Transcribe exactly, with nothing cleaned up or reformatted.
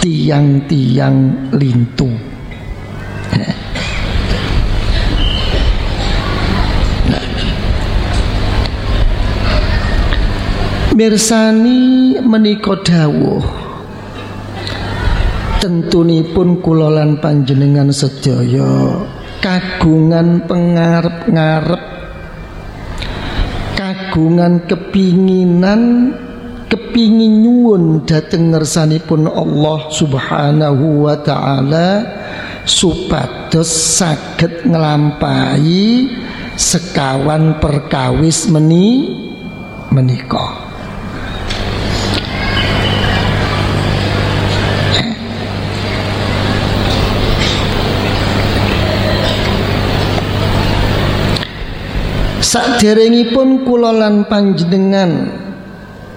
tiang-tiang lintu. Mirsani menika dawuh tentunipun kula lan panjenengan sedaya kagungan pengarep-ngarep, kagungan kepinginan, kepingin nyuwun dhateng ngersanipun Allah Subhanahu wa taala supados saged nglampahi sekawan perkawis meni menika. Saderengipun kula lan panjenengan